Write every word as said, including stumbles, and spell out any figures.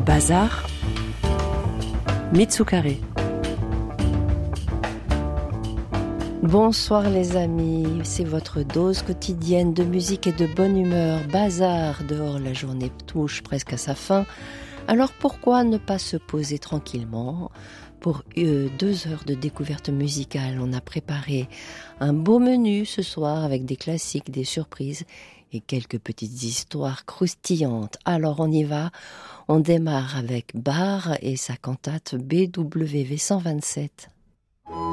Bazar, Mitsukare. Bonsoir les amis, c'est votre dose quotidienne de musique et de bonne humeur. Bazar, dehors la journée touche presque à sa fin. Alors pourquoi ne pas se poser tranquillement pour euh, deux heures de découverte musicale? On a préparé un beau menu ce soir avec des classiques, des surprises et quelques petites histoires croustillantes. Alors on y va, on démarre avec Bach et sa cantate B W V cent vingt-sept.